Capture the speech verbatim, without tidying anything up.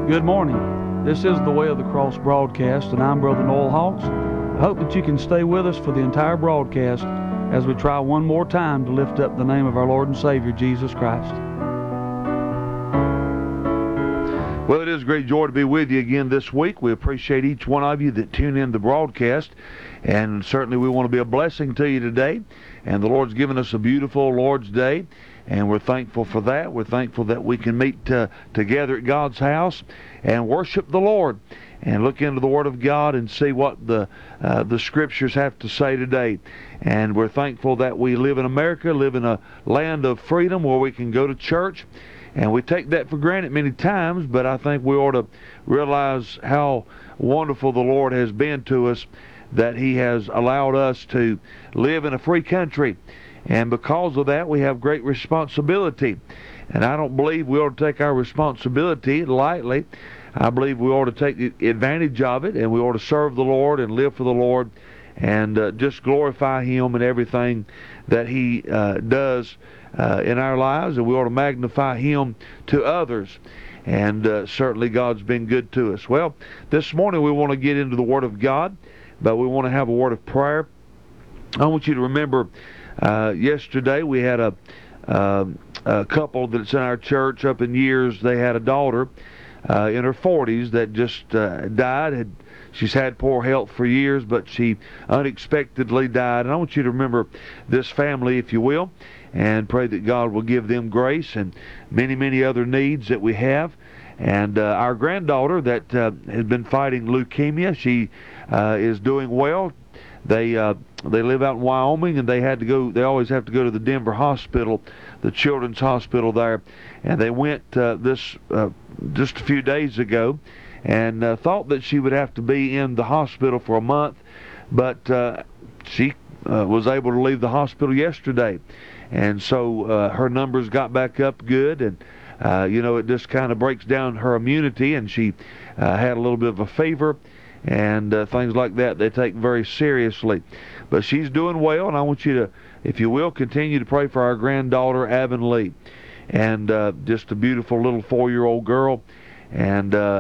Good morning. This is the Way of the Cross broadcast, and I'm Brother Noel Hawks. I hope that you can stay with us for the entire broadcast as we try one more time to lift up the name of our Lord and Savior, Jesus Christ. Well, it is a great joy to be with you again this week. We appreciate each one of you that tune in the broadcast, and certainly we want to be a blessing to you today. And the Lord's given us a beautiful Lord's Day, and we're thankful for that. We're thankful that we can meet uh, together at God's house and worship the Lord and look into the Word of God and see what the uh, the Scriptures have to say today. And we're thankful that we live in America, live in a land of freedom where we can go to church. And we take that for granted many times, but I think we ought to realize how wonderful the Lord has been to us, that He has allowed us to live in a free country. And because of that, we have great responsibility. And I don't believe we ought to take our responsibility lightly. I believe we ought to take advantage of it, and we ought to serve the Lord and live for the Lord and uh, just glorify Him in everything that He uh, does uh, in our lives, and we ought to magnify Him to others. And uh, certainly God's been good to us. Well, this morning we want to get into the Word of God, but we want to have a word of prayer. I want you to remember uh, yesterday we had a, uh, a couple that's in our church up in years. They had a daughter uh, in her forties that just uh, died. Had She's had poor health for years, but she unexpectedly died. And I want you to remember this family, if you will, and pray that God will give them grace and many, many other needs that we have. And uh, our granddaughter that uh, has been fighting leukemia, she uh, is doing well. They uh, they live out in Wyoming, and they had to go. They always have to go to the Denver hospital, the Children's Hospital there. And they went uh, this uh, just a few days ago, and uh, thought that she would have to be in the hospital for a month, but uh, she uh, was able to leave the hospital yesterday. And so uh, her numbers got back up good, and uh, you know, it just kind of breaks down her immunity, and she uh, had a little bit of a fever and uh, things like that they take very seriously. But she's doing well, and I want you to, if you will, continue to pray for our granddaughter, Avonlea, and uh, just a beautiful little four-year-old girl. And uh,